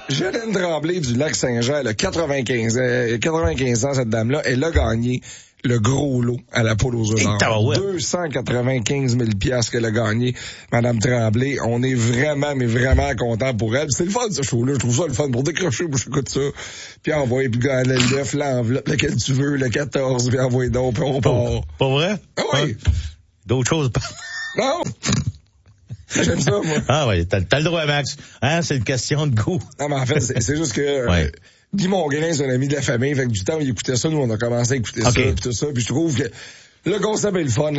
Janine Tremblay du Lac-Saint-Jean, elle a 95 ans, cette dame-là. Elle a gagné le gros lot à la poule aux œufs d'or. 295 000 piastres qu'elle a gagné, Madame Tremblay. On est vraiment, mais vraiment content pour elle. C'est le fun, ce show-là. Je trouve ça le fun pour décrocher, moi, j'écoute ça. Puis envoyer, puis l'œuf, l'enveloppe, lequel tu veux, le 14, puis envoyer donc, puis on part. Pas vrai? Ah oui. D'autres choses? Non! J'aime ça, moi. Ah oui, t'as le droit, Max. Hein, c'est une question de goût. Non, mais en fait, c'est juste que... Ouais. Guy Mongrain, c'est un ami de la famille, fait que du temps où il écoutait ça, nous, on a commencé à écouter ça, pis tout ça, puis je trouve que le concept est le fun, là,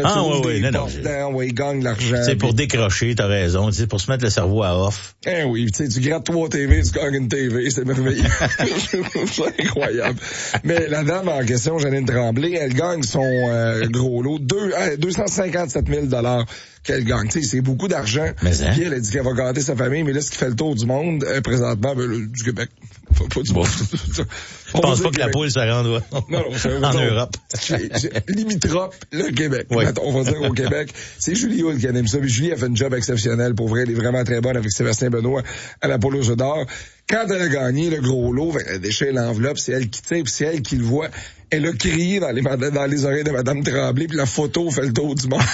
il gagne de l'argent. C'est pour décrocher, t'as raison, c'est pour se mettre le cerveau à off. Eh oui, tu sais, tu grattes 3 TV, tu gagnes une TV, c'est merveilleux. C'est incroyable. Mais la dame en question, Janine Tremblay, elle gagne son gros lot, 257 000 qu'elle gagne. Tu sais, c'est beaucoup d'argent. Mais hein? Puis elle a dit qu'elle va gâter sa famille, mais là, ce qui fait le tour du monde, présentement, du Québec. Pas du monde. Je pense pas que la poule se rende en Europe. Limitrophe, le Québec. Oui. On va dire au Québec. C'est Julie Hull qui aime ça. Puis Julie a fait un job exceptionnel. Pour vrai, elle est vraiment très bonne avec Sébastien Benoît à la poule aux œufs d'or. Quand elle a gagné le gros lot, elle déchire l'enveloppe, c'est elle qui tire, puis c'est elle qui le voit. Elle a crié dans les oreilles de Madame Tremblay, puis la photo fait le tour du monde.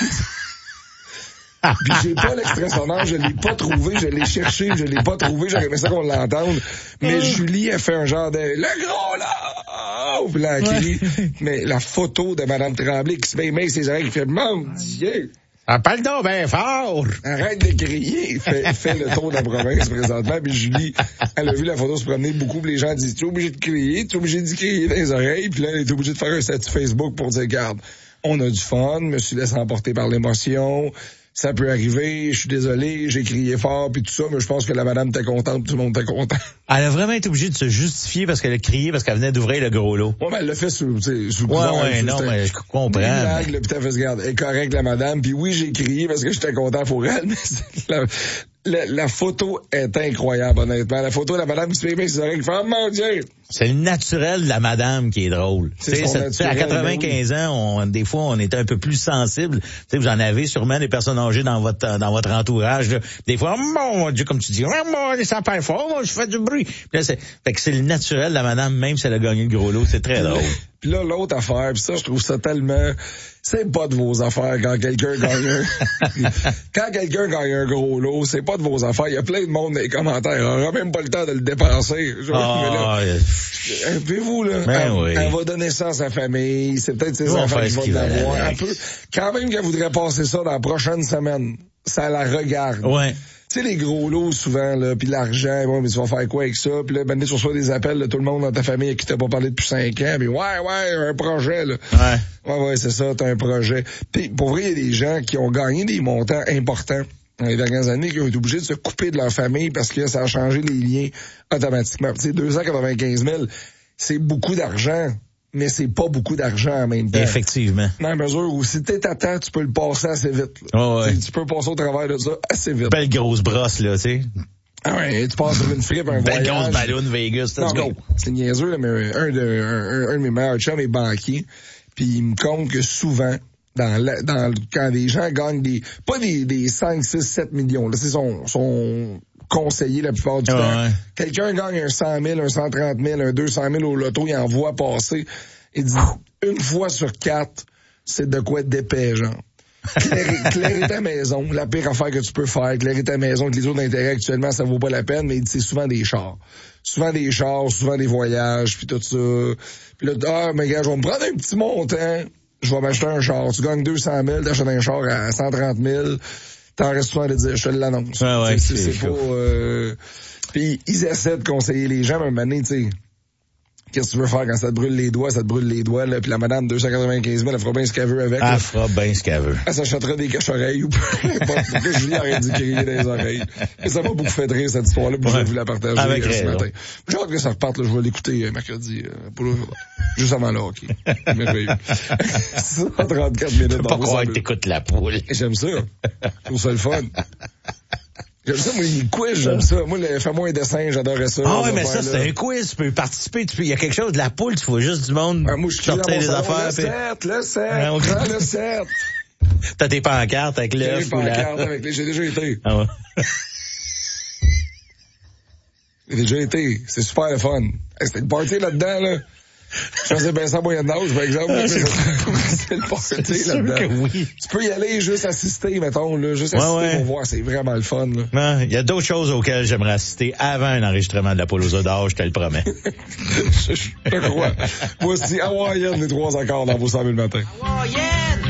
Puis j'ai pas l'extrait sonore, je l'ai pas trouvé, je l'ai cherché, je l'ai pas trouvé, j'aurais aimé ça qu'on l'entende. Mais Julie a fait un genre de le gros là, puis là, elle crie. Mais la photo de Madame Tremblay qui se met ses oreilles, qui fait mon Dieu. Parle donc bien fort! Arrête de crier! Fait le tour de la province présentement, puis Julie, elle a vu la photo se promener beaucoup, puis les gens disent, tu es obligé de crier, tu es obligé de crier dans les oreilles, puis là, elle est obligée de faire un statut Facebook pour dire, regarde, on a du fun, me suis laissé emporter par l'émotion, ça peut arriver, je suis désolé, j'ai crié fort puis tout ça, mais je pense que la madame était contente, tout le monde était content. Elle a vraiment été obligée de se justifier parce qu'elle a crié parce qu'elle venait d'ouvrir le gros lot. Ouais, mais elle l'a fait sous ouais, non, mais je comprends. Blague, là, putain, fait, regarde, elle est correcte, la madame, puis oui, j'ai crié parce que j'étais content pour elle, mais la photo est incroyable, honnêtement. La photo de la madame qui se fait bien ses oreilles, qui fait, oh mon Dieu! C'est le naturel de la madame qui est drôle. À 95 ans, des fois, on était un peu plus sensible. T'sais, vous en avez sûrement des personnes âgées dans votre entourage, là. Des fois, oh mon Dieu, comme tu dis, oh mon Dieu, ça perd fort, moi, je fais du bruit. Puis là, fait que c'est le naturel de la madame, même si elle a gagné le gros lot. C'est très drôle. Puis là, l'autre affaire, puis ça, je trouve ça tellement... C'est pas de vos affaires quand quelqu'un gagne quand quelqu'un gagne un gros lot, c'est pas de vos affaires. Il y a plein de monde dans les commentaires. On n'aura même pas le temps de le dépenser. Vous là, elle va donner ça à sa famille. C'est peut-être ses enfants qui vont l'avoir. Quand même qu'elle voudrait passer ça dans la prochaine semaine, ça la regarde. Ouais. Tu sais, les gros lots, souvent, là, pis l'argent, bon, mais tu vas faire quoi avec ça? Puis là, tu reçois des appels de tout le monde dans ta famille à qui t'as pas parlé depuis 5 ans, mais ouais, un projet, là. Ouais, c'est ça, t'as un projet. Puis, pour vrai, il y a des gens qui ont gagné des montants importants dans les dernières années, qui ont été obligés de se couper de leur famille parce que ça a changé les liens automatiquement. Tu sais, 295 000, c'est beaucoup d'argent. Mais c'est pas beaucoup d'argent en même temps. Effectivement. Dans la mesure où si t'es à temps, tu peux le passer assez vite. Tu peux passer au travers de ça assez vite. Belle grosse brosse, là, tu sais. Ah ouais, tu passes sur une fripe, un voyage. Belle grosse ballon Vegas, let's go. C'est niaiseux, là, mais un de mes meilleurs chums est banquier. Puis il me compte que souvent, quand des gens gagnent pas des 5, 6, 7 millions, là, c'est son conseiller la plupart du temps. Ouais. Quelqu'un gagne un 100 000, un 130 000, un 200 000 au loto, il en voit passer. Il dit, une fois sur 4, c'est de quoi être d'épais, genre. Clairer ta maison, la pire affaire que tu peux faire, clairer ta maison avec les autres d'intérêt actuellement, ça vaut pas la peine, mais il dit, c'est souvent des chars. Souvent des voyages, puis tout ça. Puis là, mais gars, je vais me prendre un petit montant, je vais m'acheter un char. Tu gagnes 200 000, t'achètes un char à 130 000. T'en restes souvent de dire, je te l'annonce. Ouais, c'est pas... Puis ils essaient de conseiller les gens, mais à un moment donné, tu sais, qu'est-ce que tu veux faire quand ça te brûle les doigts, là. Puis la madame, 295 000, elle fera bien ce qu'elle veut avec. Elle fera bien ce qu'elle veut. Elle s'achètera des cache-oreilles ou peu importe, pour que Julie arrête de crier dans les oreilles. Et ça m'a beaucoup fait rire, cette histoire-là, puis j'ai voulu la partager ce matin. J'ai hâte que ça reparte, là, je vais l'écouter mercredi, juste avant le hockey. Merveilleux. 134 minutes. Je peux pas croire que t'écoutes la poule. J'aime ça. Je trouve ça le fun. J'aime ça, moi, les quiz, j'aime ça. Moi, fais-moi un dessin, j'adorais ça. Ah ouais, mais ça, c'est un quiz, tu peux participer, il y a quelque chose de la poule, tu vois juste du monde sortir des affaires. Le 7. T'as tes pancartes avec l'œuf. J'ai déjà été. Ah ouais. J'ai déjà été. C'est super le fun. C'était le party là-dedans, là. Je faisais bien ça à moyenne d'âge, par exemple. C'est le party là-dedans. Oui. Tu peux y aller juste assister, mettons, là. Juste assister pour voir. C'est vraiment le fun, là. Il y a d'autres choses auxquelles j'aimerais assister avant un enregistrement de la Palooza d'or, je te le promets. Je te crois. Voici Hawaïenne, les 3 accords dans vos 100 000 matins. Hawaïenne!